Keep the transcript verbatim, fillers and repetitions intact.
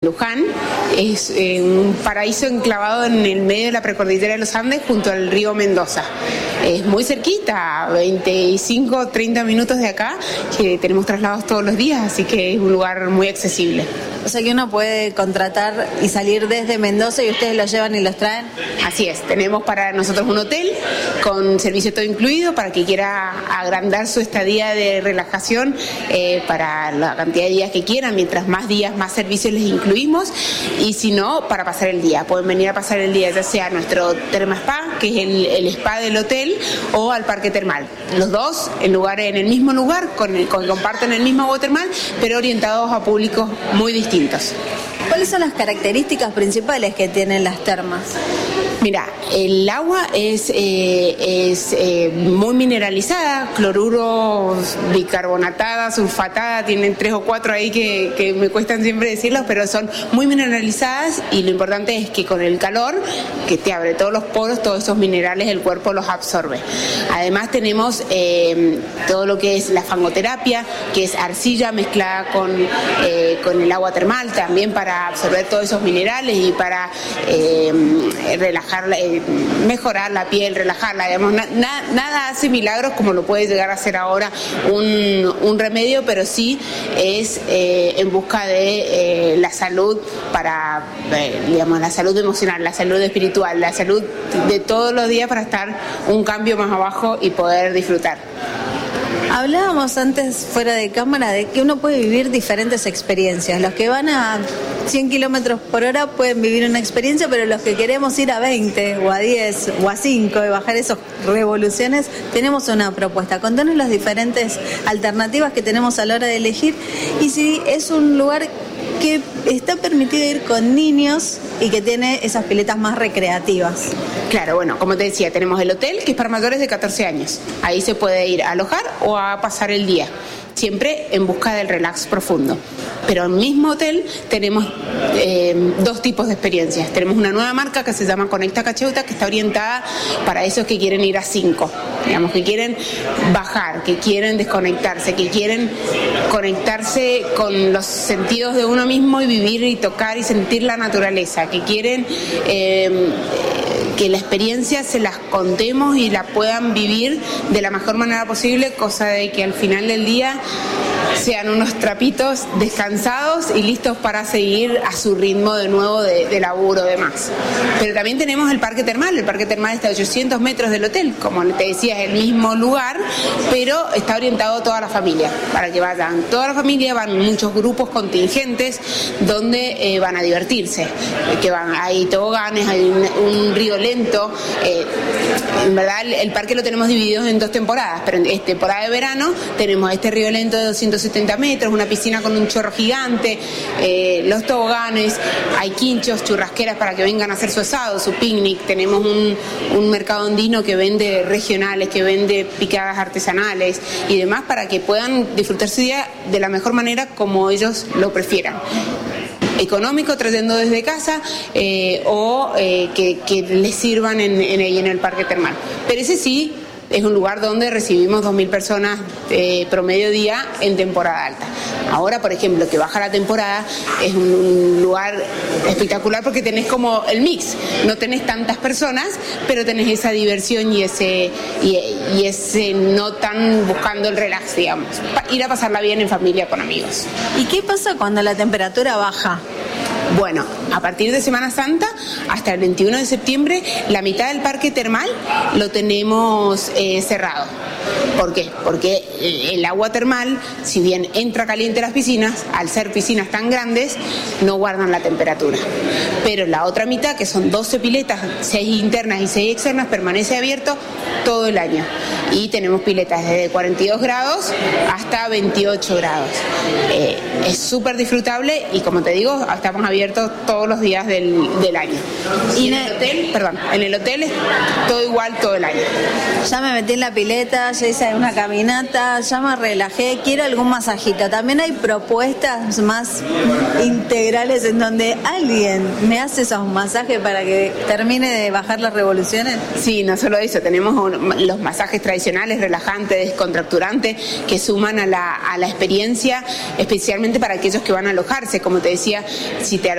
Luján. Es eh, un paraíso enclavado en el medio de la precordillera de los Andes junto al río Mendoza. Es muy cerquita, veinticinco, treinta minutos de acá, que tenemos traslados todos los días, así que es un lugar muy accesible. O sea que uno puede contratar y salir desde Mendoza y ustedes los llevan y los traen. Así es, tenemos para nosotros un hotel con servicio todo incluido para que quiera agrandar su estadía de relajación eh, para la cantidad de días que quieran. Mientras más días, más servicios les incluimos, y si no, para pasar el día. Pueden venir a pasar el día ya sea a nuestro Terma Spa, que es el, el spa del hotel, o al parque termal. Los dos en, lugar, en el mismo lugar, con el, con, comparten el mismo agua termal, pero orientados a públicos muy distintos. ¿Cuáles son las características principales que tienen las termas? Mira, el agua es, eh, es eh, muy mineralizada, cloruro, bicarbonatada, sulfatada, tienen tres o cuatro ahí que, que me cuestan siempre decirlos, pero son muy mineralizadas, y lo importante es que con el calor, que te abre todos los poros, todos esos minerales el cuerpo los absorbe. Además tenemos eh, todo lo que es la fangoterapia, que es arcilla mezclada con, eh, con el agua termal, también para absorber todos esos minerales y para eh, relajar, eh, mejorar la piel, relajarla, digamos, na, na, nada hace milagros como lo puede llegar a hacer ahora un, un remedio, pero sí es eh, en busca de eh, la salud para, eh, digamos, la salud emocional, la salud espiritual, la salud de todos los días para estar un cambio más abajo y poder disfrutar. Hablábamos antes fuera de cámara de que uno puede vivir diferentes experiencias. Los que van a cien kilómetros por hora pueden vivir una experiencia, pero los que queremos ir a veinte o a diez o a cinco y bajar esas revoluciones, tenemos una propuesta. Contanos las diferentes alternativas que tenemos a la hora de elegir, y si es un lugar que está permitido ir con niños y que tiene esas piletas más recreativas. Claro, bueno, como te decía, tenemos el hotel, que es para mayores de catorce años. Ahí se puede ir a alojar o a pasar el día, siempre en busca del relax profundo. Pero en el mismo hotel tenemos eh, dos tipos de experiencias. Tenemos una nueva marca que se llama Conecta Cacheuta, que está orientada para esos que quieren ir a cinco, digamos, que quieren bajar, que quieren desconectarse, que quieren conectarse con los sentidos de uno mismo y vivir y tocar y sentir la naturaleza, que quieren eh, que la experiencia se las contemos y la puedan vivir de la mejor manera posible, cosa de que al final del día sean unos trapitos descansados y listos para seguir a su ritmo de nuevo de, de laburo y demás. Pero también tenemos el parque termal. El parque termal está a ochocientos metros del hotel, como te decía, es el mismo lugar, pero está orientado a toda la familia, para que vayan toda la familia. Van muchos grupos contingentes donde eh, van a divertirse, que van, hay toboganes, hay un, un río lento. Eh, en verdad el, el parque lo tenemos dividido en dos temporadas, pero en temporada de verano tenemos este río lento de doscientos setenta metros, una piscina con un chorro gigante, eh, los toboganes, hay quinchos, churrasqueras para que vengan a hacer su asado, su picnic. Tenemos un, un mercado andino que vende regionales, que vende picadas artesanales y demás, para que puedan disfrutar su día de la mejor manera como ellos lo prefieran. Económico, trayendo desde casa, eh, o eh, que, que les sirvan en, en, en el parque termal. Pero ese sí es un lugar donde recibimos dos mil personas eh, promedio día en temporada alta. Ahora, por ejemplo, que baja la temporada, es un, un lugar espectacular porque tenés como el mix. No tenés tantas personas, pero tenés esa diversión y ese, y, y ese no tan buscando el relax, digamos. Ir a pasarla bien en familia, con amigos. ¿Y qué pasa cuando la temperatura baja? Bueno, a partir de Semana Santa hasta el veintiuno de septiembre, la mitad del parque termal lo tenemos eh, cerrado. ¿Por qué? Porque el agua termal, si bien entra caliente a las piscinas, al ser piscinas tan grandes, no guardan la temperatura. Pero la otra mitad, que son doce piletas, seis internas y seis externas, permanece abierto todo el año. Y tenemos piletas desde cuarenta y dos grados hasta veintiocho grados. Eh, es súper disfrutable y, como te digo, estamos abiertos todos los días del, del año. Y en el hotel, perdón, en el hotel es todo igual todo el año. Ya me metí en la pileta, ya hice una caminata, ya me relajé, quiero algún masajito. También hay propuestas más integrales en donde alguien me hace esos masajes para que termine de bajar las revoluciones. Sí, no solo eso, tenemos un, los masajes tradicionales, relajantes, descontracturantes, que suman a la, a la experiencia, especialmente para aquellos que van a alojarse. Como te decía, si te